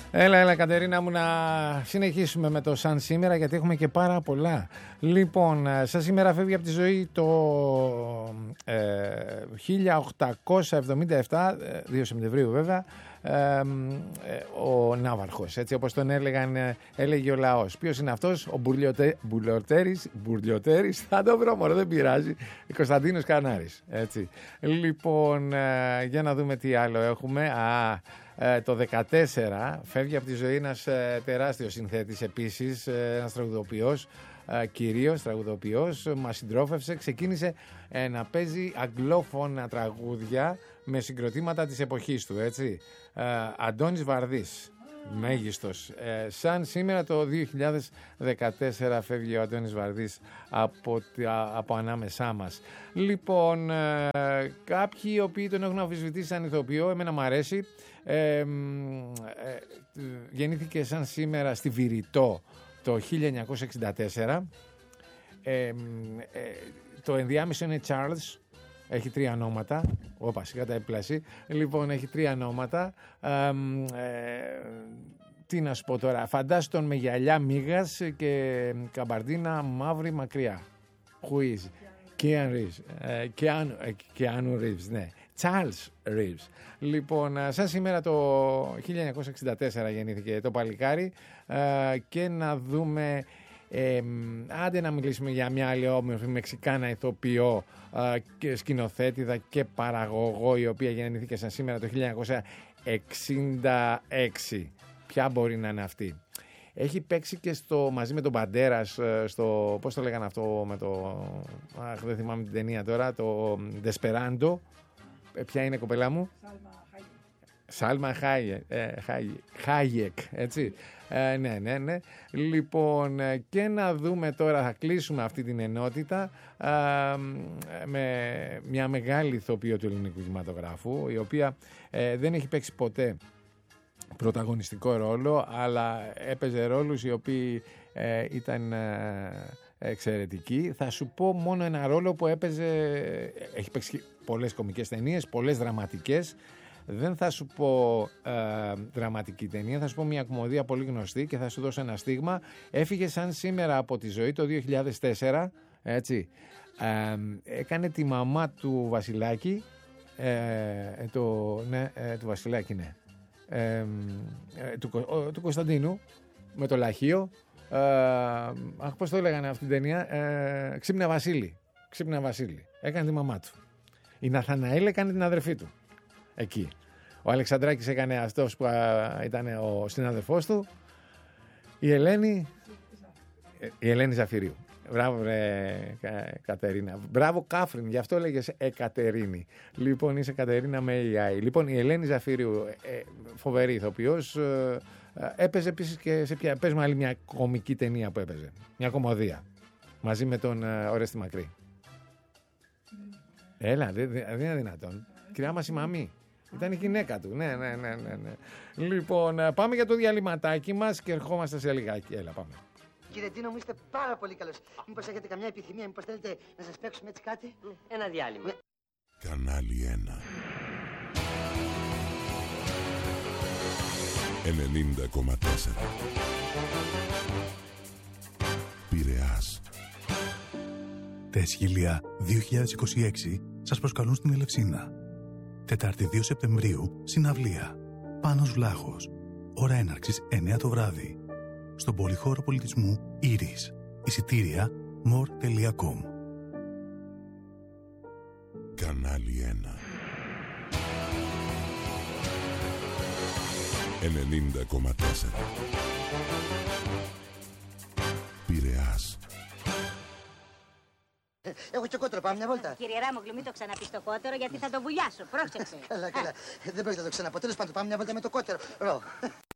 Έλα, Κατερίνα μου, να συνεχίσουμε με το σαν σήμερα, γιατί έχουμε και πάρα πολλά. Λοιπόν, σαν σήμερα φεύγει από τη ζωή το 1877, 2 Σεπτεμβρίου βέβαια, ο Ναύαρχος, έτσι όπως τον έλεγε ο λαός. Ποιος είναι αυτός? Ο Μπουρλιωτέρης, θα το βρω μωρέ, δεν πειράζει, Κωνσταντίνος Κανάρης, έτσι. Λοιπόν, για να δούμε τι άλλο έχουμε. Το 14 φεύγει από τη ζωή ένας τεράστιος συνθέτης επίσης, ένας τραγουδοποιός, κυρίως τραγουδοποιός, μας συντρόφευσε, ξεκίνησε να παίζει αγγλόφωνα τραγούδια με συγκροτήματα της εποχής του, έτσι. Αντώνης Βαρδής, μέγιστος. Σαν σήμερα το 2014 φεύγει ο Αντώνης Βαρδής από ανάμεσά μας. Λοιπόν, κάποιοι οι οποίοι τον έχουν αμφισβητήσει σαν ηθοποιό, εμένα μου αρέσει. Γεννήθηκε σαν σήμερα στη Βηρητό το 1964. Το ενδιάμεσο είναι Charles. Έχει 3 ονόματα. Όπα, σιγά τα έπλαση. Λοιπόν, έχει 3 ονόματα. Τι να σου πω τώρα. Φαντάσου τον με γυαλιά μίγας και καμπαρδίνα μαύρη μακριά. Who is? Keanu Reeves, ναι. Charles Reeves. Λοιπόν, σαν σήμερα το 1964 γεννήθηκε το παλικάρι, και να δούμε, άντε να μιλήσουμε για μια άλλη όμορφη Μεξικάνα ηθοποιό και σκηνοθέτηδα και παραγωγό, η οποία γεννήθηκε σαν σήμερα το 1966. Ποια μπορεί να είναι αυτή? Έχει παίξει και μαζί με τον Μπαντέρας στο, πώς το λέγανε αυτό με το, δεν θυμάμαι την ταινία τώρα, το Desperando. Ποια είναι, κοπελά μου? Σάλμα Χάιεκ, έτσι. Ναι. Λοιπόν, και να δούμε τώρα, θα κλείσουμε αυτή την ενότητα με μια μεγάλη ηθοποιό του ελληνικού κινηματογράφου, η οποία δεν έχει παίξει ποτέ πρωταγωνιστικό ρόλο, αλλά έπαιζε ρόλους οι οποίοι ήταν εξαιρετικοί. Θα σου πω μόνο ένα ρόλο που έπαιζε, έχει παίξει πολλές κωμικές ταινίες, πολλές δραματικές. Δεν θα σου πω δραματική ταινία, θα σου πω μια κομμωδία πολύ γνωστή και θα σου δώσω ένα στίγμα. Έφυγε σαν σήμερα από τη ζωή το 2004, έτσι. Έκανε τη μαμά του Βασιλάκη, του Βασιλάκη, ναι. Του Κωνσταντίνου, με το λαχείο. Πώς το έλεγανε αυτή την ταινία? Ξύπνα Βασίλη. Έκανε τη μαμά του. Η Ναθαναήλ έκανε την αδερφή του. Εκεί. Ο Αλεξανδράκης έκανε αυτός που ήταν ο συνάδελφός του. Η Ελένη Ζαφυρίου. Μπράβο Κατερίνα. Μπράβο Κάφριν, γι' αυτό έλεγες Εκατερίνη. Λοιπόν, είσαι Κατερίνα με AI. Λοιπόν, η Ελένη Ζαφυρίου, φοβερή ηθοποιός, έπαιζε επίσης και σε παίζουμε άλλη μια κομική ταινία που έπαιζε. Μια κομμωδία. Μαζί με τον Ορέστη Μακρύ. Έλα, δεν είναι δυνατόν. Κυρία μας η μαμή. Ήταν η γυναίκα του. Ναι. Λοιπόν, πάμε για το διαλυματάκι μας και ερχόμαστε σε λιγάκι. Έλα, πάμε. Κύριε Τίνο μου, είστε πάρα πολύ καλός. Μήπως έχετε καμιά επιθυμία, μήπως θέλετε να σας παίξουμε έτσι κάτι? Ένα διάλειμμα. Κανάλι 1 90,4 Πειραιάς. Τα Εσχήλια 2026 σας προσκαλούν στην Ελευσίνα. Τετάρτη 2 Σεπτεμβρίου, συναυλία. Πάνος Βλάχος. Ώρα έναρξης 9 το βράδυ. Στον Πολυχώρο Πολιτισμού Ήρης. Εισιτήρια more.com. Κανάλι 1 90,4 Πειραιάς. Έχω και κότερο, πάμε μια βόλτα. Κύριε Ράμογλου, μην το ξαναπείς το κότερο, γιατί θα το βουλιάσω. Πρόσεξε. Καλά. Δεν πρόκειται να το ξαναπώ. Τέλος πάντων, πάμε μια βόλτα με το κότερο. Ρο.